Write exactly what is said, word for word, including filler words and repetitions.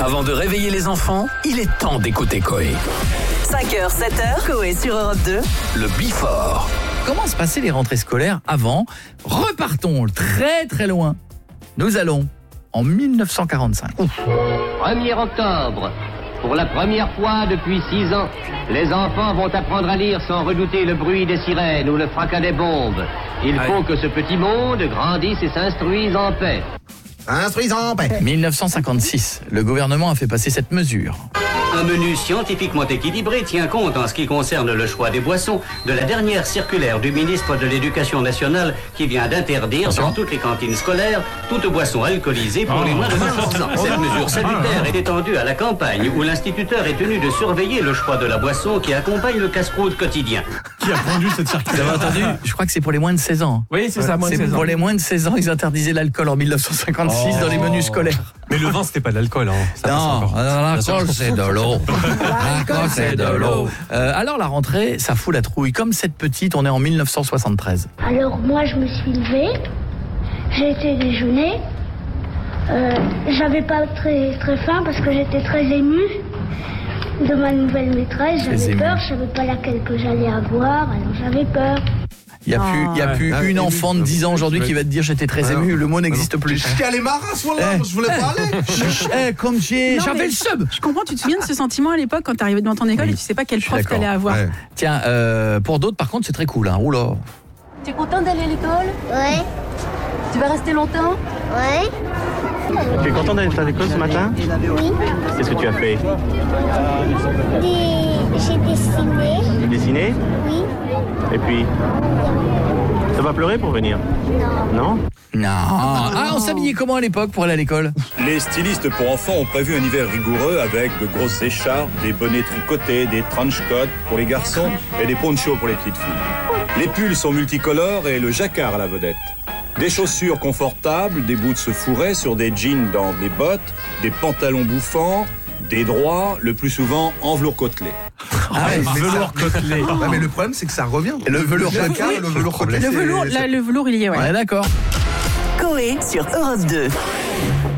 Avant de réveiller les enfants, il est temps d'écouter Coé. cinq heures, sept heures, Coé sur Europe deux. Le Before. Comment se passaient les rentrées scolaires avant ? Repartons très très loin. Nous allons en mille neuf cent quarante-cinq. premier octobre. Pour la première fois depuis six ans, les enfants vont apprendre à lire sans redouter le bruit des sirènes ou le fracas des bombes. Il faut que ce petit monde grandisse et s'instruise en paix. Instruisant en paix. mille neuf cent cinquante-six, le gouvernement a fait passer cette mesure. Un menu scientifiquement équilibré tient compte en ce qui concerne le choix des boissons de la dernière circulaire du ministre de l'Éducation nationale qui vient d'interdire dans toutes les cantines scolaires toute boisson alcoolisée pour les moins de quinze ans. Cette mesure salutaire est étendue à la campagne où l'instituteur est tenu de surveiller le choix de la boisson qui accompagne le casse-croûte quotidien. Qui a rendu cette Vous circulaire? avez entendu ? Je crois que c'est pour les moins de seize ans. Oui, c'est ça, moins de C'est seize ans. pour les moins de seize ans, ils interdisaient l'alcool en mille neuf cent cinquante-six Oh. dans les menus scolaires. Mais le vin, c'était pas de l'alcool. Hein. Ça passe Non, encore. l'alcool c'est de l'eau. L'alcool c'est de l'eau. Euh, alors la rentrée, ça fout la trouille. Comme cette petite, on est en mille neuf cent soixante-treize. Alors moi je me suis levée, j'ai été déjeuner, euh, j'avais pas très très faim parce que j'étais très émue de ma nouvelle maîtresse, Très j'avais émue. peur, je savais pas laquelle que j'allais avoir, alors j'avais peur. Il n'y a plus, il y a plus ouais. une Ah, enfant de ému, dix ans aujourd'hui ouais. qui va te dire j'étais très Ah, ému. non. Le mot n'existe plus. J'étais allé marrer à ce moment-là, Eh. je voulais pas aller. Eh, comme j'ai, Non, j'avais mais- le seum. Je comprends, tu te souviens de ce sentiment à l'époque quand t'arrivais devant ton école Oui, et tu sais pas quel je suis prof d'accord. t'allais avoir. Ouais. Tiens, euh, pour d'autres, par contre, c'est très cool. Hein. Oula. Tu es contente d'aller à l'école? Ouais, Tu vas rester longtemps? ouais, Tu es content d'aller à l'école ce matin? oui, Qu'est-ce que tu as fait? Des- j'ai dessiné, Tu as dessiné? oui, Et puis? Ça va pleurer pour venir? Non. Non. Ah, on s'habillait comment à l'époque pour aller à l'école ? Les stylistes pour enfants ont prévu un hiver rigoureux avec de grosses écharpes, des bonnets tricotés, des trench-coats pour les garçons et des ponchos pour les petites filles. Les pulls sont multicolores et le jacquard à la vedette. Des chaussures confortables, des boots fourrés sur des jeans dans des bottes, des pantalons bouffants, des droits, le plus souvent en velours côtelé. Ah ouais, mais velours ça- côtelé. Ouais, mais le problème, c'est que ça revient. Le velours jacquard, côtelé. le velours côtelé. Le c'est- velours, c'est- là, le velours il y est, ouais. Ouais, d'accord. Coé sur Europe deux.